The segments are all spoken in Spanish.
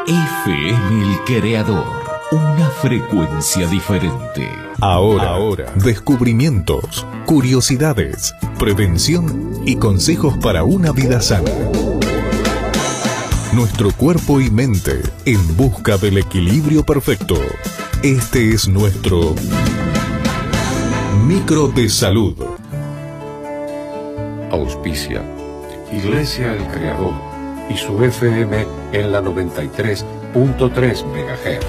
FM El Creador, una frecuencia diferente. Ahora, descubrimientos, curiosidades, prevención y consejos para una vida sana. Nuestro cuerpo y mente en busca del equilibrio perfecto. Este es nuestro Micro de Salud. Auspicia Iglesia El Creador y su FM en la 93.3 MHz.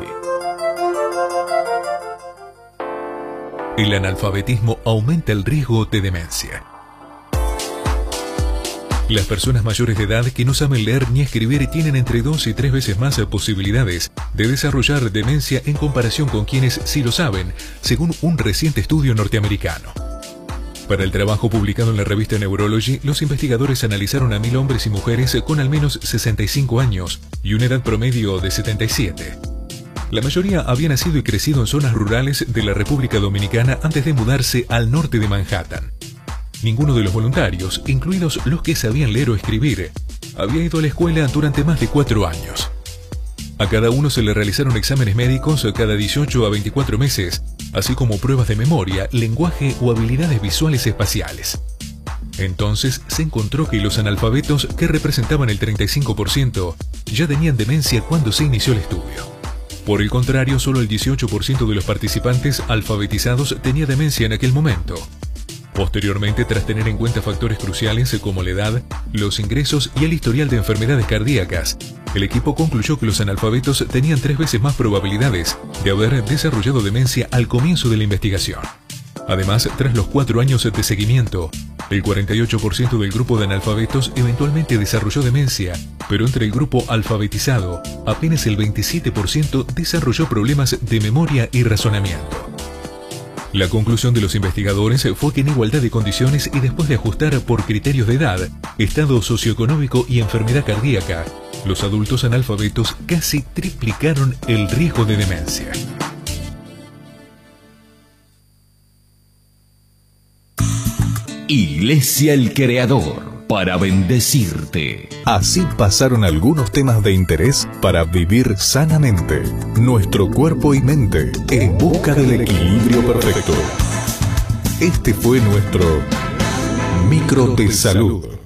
El analfabetismo aumenta el riesgo de demencia. Las personas mayores de edad que no saben leer ni escribir tienen entre 2 y 3 veces más posibilidades de desarrollar demencia en comparación con quienes sí lo saben, según un reciente estudio norteamericano. Para el trabajo publicado en la revista Neurology, los investigadores analizaron a 1000 hombres y mujeres con al menos 65 años y una edad promedio de 77. La mayoría había nacido y crecido en zonas rurales de la República Dominicana antes de mudarse al norte de Manhattan. Ninguno de los voluntarios, incluidos los que sabían leer o escribir, había ido a la escuela durante más de 4 años. A cada uno se le realizaron exámenes médicos cada 18 a 24 meses, así como pruebas de memoria, lenguaje o habilidades visuales espaciales. Entonces se encontró que los analfabetos, que representaban el 35%, ya tenían demencia cuando se inició el estudio. Por el contrario, solo el 18% de los participantes alfabetizados tenía demencia en aquel momento. Posteriormente, tras tener en cuenta factores cruciales como la edad, los ingresos y el historial de enfermedades cardíacas, el equipo concluyó que los analfabetos tenían 3 veces más probabilidades de haber desarrollado demencia al comienzo de la investigación. Además, tras los 4 años de seguimiento, el 48% del grupo de analfabetos eventualmente desarrolló demencia, pero entre el grupo alfabetizado, apenas el 27% desarrolló problemas de memoria y razonamiento. La conclusión de los investigadores fue que en igualdad de condiciones y después de ajustar por criterios de edad, estado socioeconómico y enfermedad cardíaca, los adultos analfabetos casi triplicaron el riesgo de demencia. Iglesia El Creador, para bendecirte. Así pasaron algunos temas de interés para vivir sanamente. Nuestro cuerpo y mente en busca del equilibrio perfecto. Este fue nuestro Micro de Salud.